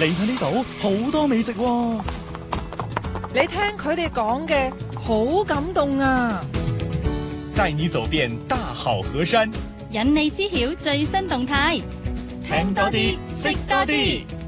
你睇呢度好多美食喎。 你聽佢哋講嘅好感動啊！ 帶你走遍大好河山， 引你知曉最新動態， 聽多啲，識多啲。